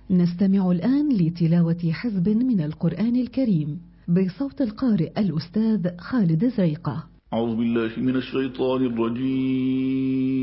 نستمع الآن لتلاوة حزب من القرآن الكريم بصوت القارئ الأستاذ خالد زريقة. أعوذ بالله من الشيطان الرجيم.